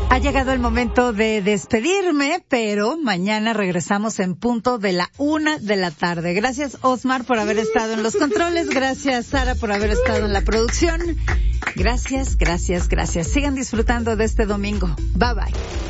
Ha llegado el momento de despedirme, pero mañana regresamos en punto de la 1:00 p.m. Gracias, Osmar, por haber estado en los controles. Gracias, Sara, por haber estado en la producción. Gracias. Sigan disfrutando de este domingo. Bye bye.